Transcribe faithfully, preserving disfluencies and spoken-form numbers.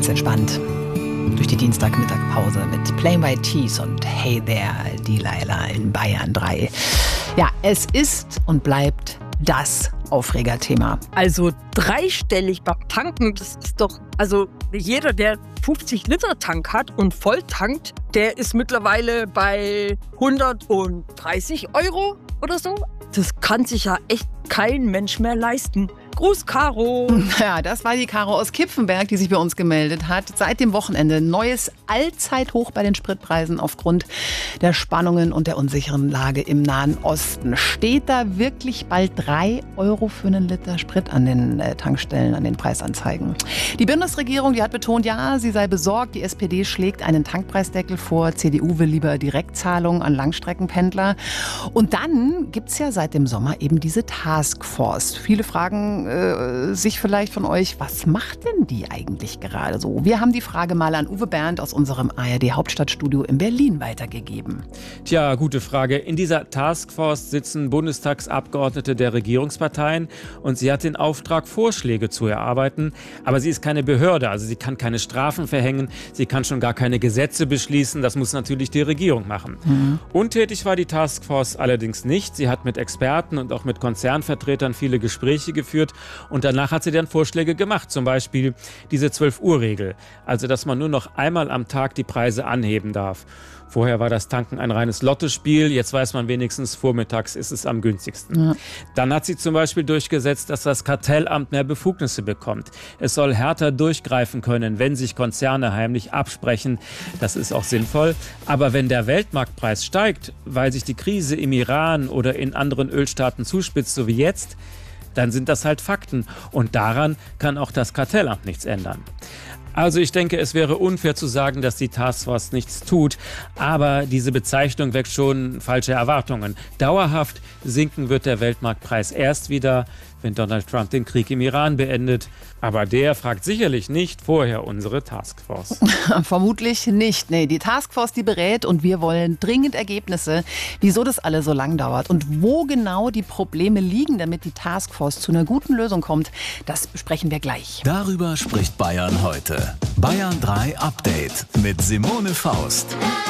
ganz entspannt durch die Dienstagmittagpause mit Plain White Tees und Hey There, Delilah in Bayern drei. Ja, es ist und bleibt das Aufregerthema. Also dreistellig beim Tanken, das ist doch, also jeder, der fünfzig Liter Tank hat und voll tankt, der ist mittlerweile bei hundertdreißig Euro oder so. Das kann sich ja echt kein Mensch mehr leisten. Gruß, Caro. Ja, das war die Caro aus Kipfenberg, die sich bei uns gemeldet hat. Seit dem Wochenende neues Allzeithoch bei den Spritpreisen aufgrund der Spannungen und der unsicheren Lage im Nahen Osten. Steht da wirklich bald drei Euro für einen Liter Sprit an den äh, Tankstellen, an den Preisanzeigen? Die Bundesregierung, die hat betont, ja, sie sei besorgt. Die S P D schlägt einen Tankpreisdeckel vor. C D U will lieber Direktzahlungen an Langstreckenpendler. Und dann gibt es ja seit dem Sommer eben diese Taskforce. Viele fragen äh, sich vielleicht von euch, was macht denn die eigentlich gerade so? Wir haben die Frage mal an Uwe Bernd aus unserem A R D-Hauptstadtstudio in Berlin weitergegeben. Tja, gute Frage. In dieser Taskforce sitzen Bundestagsabgeordnete der Regierungsparteien und sie hat den Auftrag, Vorschläge zu erarbeiten. Aber sie ist keine Behörde, also sie kann keine Strafen verhängen, sie kann schon gar keine Gesetze beschließen. Das muss natürlich die Regierung machen. Mhm. Untätig war die Taskforce allerdings nicht. Sie hat mit Experten und auch mit Konzernvertretern viele Gespräche geführt und danach hat sie dann Vorschläge gemacht. Zum Beispiel diese zwölf-Uhr-Regel, also dass man nur noch einmal am Tag die Preise anheben darf. Vorher war das Tanken ein reines Lottospiel, jetzt weiß man wenigstens, vormittags ist es am günstigsten. Ja. Dann hat sie zum Beispiel durchgesetzt, dass das Kartellamt mehr Befugnisse bekommt. Es soll härter durchgreifen können, wenn sich Konzerne heimlich absprechen. Das ist auch sinnvoll. Aber wenn der Weltmarktpreis steigt, weil sich die Krise im Iran oder in anderen Ölstaaten zuspitzt, so wie jetzt, dann sind das halt Fakten. Und daran kann auch das Kartellamt nichts ändern. Also ich denke, es wäre unfair zu sagen, dass die Taskforce nichts tut. Aber diese Bezeichnung weckt schon falsche Erwartungen. Dauerhaft sinken wird der Weltmarktpreis erst wieder, wenn Donald Trump den Krieg im Iran beendet. Aber der fragt sicherlich nicht vorher unsere Taskforce. Vermutlich nicht. Nee, die Taskforce, die berät und wir wollen dringend Ergebnisse, wieso das alles so lang dauert und wo genau die Probleme liegen, damit die Taskforce zu einer guten Lösung kommt. Das besprechen wir gleich. Darüber spricht Bayern heute. Bayern drei Update mit Simone Faust.